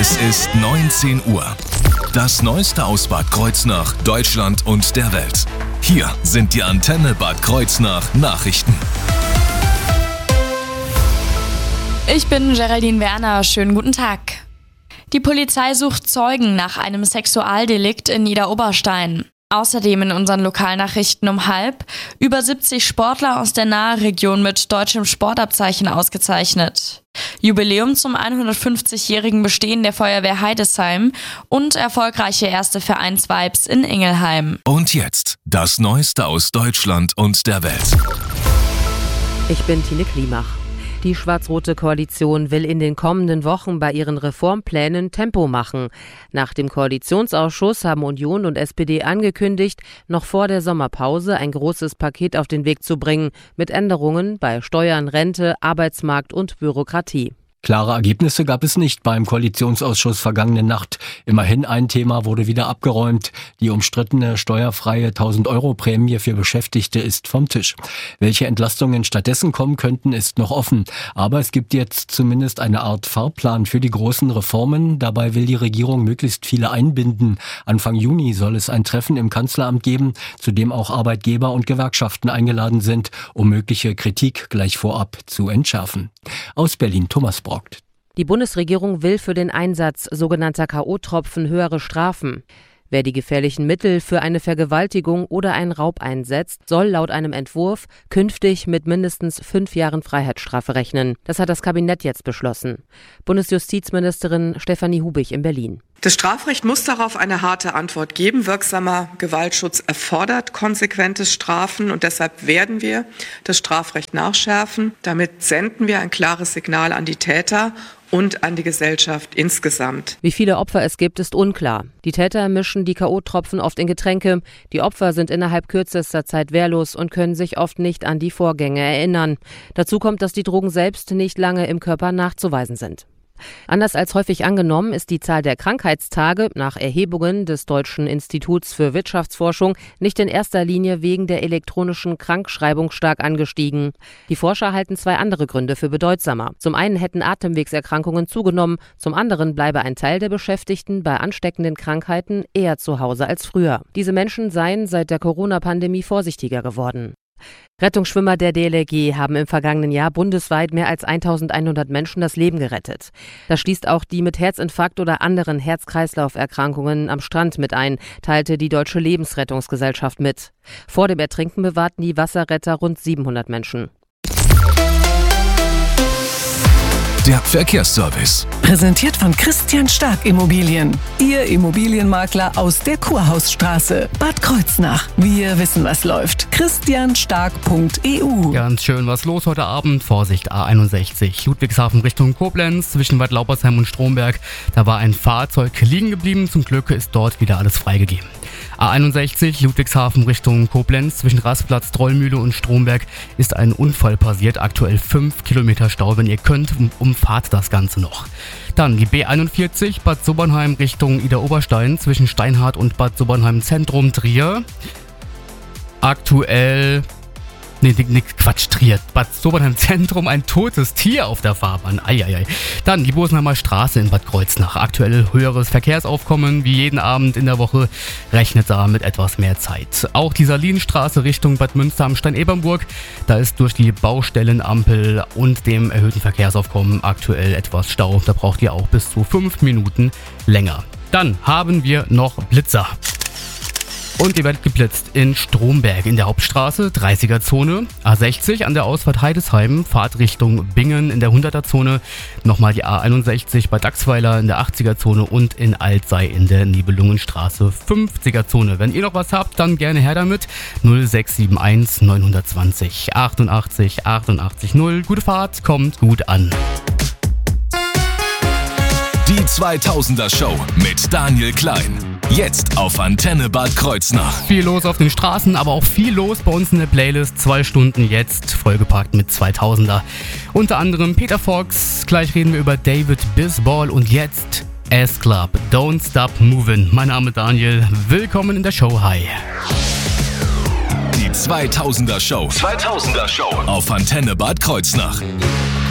Es ist 19 Uhr. Das Neueste aus Bad Kreuznach, Deutschland und der Welt. Hier sind die Antenne Bad Kreuznach Nachrichten. Ich bin Geraldine Werner, schönen guten Tag. Die Polizei sucht Zeugen nach einem Sexualdelikt in Niederoberstein. Außerdem in unseren Lokalnachrichten um 12:30 über 70 Sportler aus der Nahregion mit deutschem Sportabzeichen ausgezeichnet. Jubiläum zum 150-jährigen Bestehen der Feuerwehr Heidesheim und erfolgreiche erste Vereinsvibes in Ingelheim. Und jetzt das Neueste aus Deutschland und der Welt. Ich bin Tine Klimach. Die schwarz-rote Koalition will in den kommenden Wochen bei ihren Reformplänen Tempo machen. Nach dem Koalitionsausschuss haben Union und SPD angekündigt, noch vor der Sommerpause ein großes Paket auf den Weg zu bringen, mit Änderungen bei Steuern, Rente, Arbeitsmarkt und Bürokratie. Klare Ergebnisse gab es nicht beim Koalitionsausschuss vergangene Nacht. Immerhin ein Thema wurde wieder abgeräumt. Die umstrittene steuerfreie 1.000-Euro-Prämie für Beschäftigte ist vom Tisch. Welche Entlastungen stattdessen kommen könnten, ist noch offen. Aber es gibt jetzt zumindest eine Art Fahrplan für die großen Reformen. Dabei will die Regierung möglichst viele einbinden. Anfang Juni soll es ein Treffen im Kanzleramt geben, zu dem auch Arbeitgeber und Gewerkschaften eingeladen sind, um mögliche Kritik gleich vorab zu entschärfen. Aus Berlin, Thomas Brock. Die Bundesregierung will für den Einsatz sogenannter K.O.-Tropfen höhere Strafen. Wer die gefährlichen Mittel für eine Vergewaltigung oder einen Raub einsetzt, soll laut einem Entwurf künftig mit mindestens 5 Jahren Freiheitsstrafe rechnen. Das hat das Kabinett jetzt beschlossen. Bundesjustizministerin Stefanie Hubig in Berlin. Das Strafrecht muss darauf eine harte Antwort geben. Wirksamer Gewaltschutz erfordert konsequentes Strafen und deshalb werden wir das Strafrecht nachschärfen. Damit senden wir ein klares Signal an die Täter und an die Gesellschaft insgesamt. Wie viele Opfer es gibt, ist unklar. Die Täter mischen die K.O.-Tropfen oft in Getränke. Die Opfer sind innerhalb kürzester Zeit wehrlos und können sich oft nicht an die Vorgänge erinnern. Dazu kommt, dass die Drogen selbst nicht lange im Körper nachzuweisen sind. Anders als häufig angenommen ist die Zahl der Krankheitstage nach Erhebungen des Deutschen Instituts für Wirtschaftsforschung nicht in erster Linie wegen der elektronischen Krankschreibung stark angestiegen. Die Forscher halten 2 andere Gründe für bedeutsamer. Zum einen hätten Atemwegserkrankungen zugenommen, zum anderen bleibe ein Teil der Beschäftigten bei ansteckenden Krankheiten eher zu Hause als früher. Diese Menschen seien seit der Corona-Pandemie vorsichtiger geworden. Rettungsschwimmer der DLRG haben im vergangenen Jahr bundesweit mehr als 1.100 Menschen das Leben gerettet. Das schließt auch die mit Herzinfarkt oder anderen Herz-Kreislauf-Erkrankungen am Strand mit ein, teilte die Deutsche Lebensrettungsgesellschaft mit. Vor dem Ertrinken bewahrten die Wasserretter rund 700 Menschen. Der Verkehrsservice. Präsentiert von Christian Stark Immobilien. Ihr Immobilienmakler aus der Kurhausstraße. Bad Kreuznach. Wir wissen, was läuft. christianstark.eu. Ganz schön was los heute Abend. Vorsicht, A61. Ludwigshafen Richtung Koblenz, zwischen Bad Laupersheim und Stromberg. Da war ein Fahrzeug liegen geblieben. Zum Glück ist dort wieder alles freigegeben. A61 Ludwigshafen Richtung Koblenz, zwischen Rastplatz, Drollmühle und Stromberg ist ein Unfall passiert. Aktuell 5 Kilometer Stau. Wenn ihr könnt, umfahrt das Ganze noch. Dann die B41 Bad Sobernheim Richtung Idar-Oberstein, zwischen Steinhardt und Bad Sobernheim Zentrum Trier. Aktuell... Trier. Bad Sobernheim Zentrum, ein totes Tier auf der Fahrbahn. Eieiei. Dann die Bosenheimer Straße in Bad Kreuznach. Aktuell höheres Verkehrsaufkommen, wie jeden Abend in der Woche, rechnet da mit etwas mehr Zeit. Auch die Salinstraße Richtung Bad Münster am Stein-Ebernburg. Da ist durch die Baustellenampel und dem erhöhten Verkehrsaufkommen aktuell etwas Stau. Da braucht ihr auch bis zu 5 Minuten länger. Dann haben wir noch Blitzer. Und ihr werdet geblitzt in Stromberg in der Hauptstraße, 30er-Zone, A60 an der Ausfahrt Heidesheim, Fahrt Richtung Bingen in der 100er-Zone, nochmal die A61 bei Dachsweiler in der 80er-Zone und in Altzey in der Nibelungenstraße, 50er-Zone. Wenn ihr noch was habt, dann gerne her damit, 0671 920 88 88 0. Gute Fahrt, kommt gut an. Die 2000er Show mit Daniel Klein. Jetzt auf Antenne Bad Kreuznach. Viel los auf den Straßen, aber auch viel los bei uns in der Playlist. 2 Stunden jetzt, vollgepackt mit 2000er. Unter anderem Peter Fox, gleich reden wir über David Bisbal und jetzt S-Club, Don't Stop Movin'. Mein Name Daniel, willkommen in der Show, hi. Die 2000er Show. 2000er Show auf Antenne Bad Kreuznach.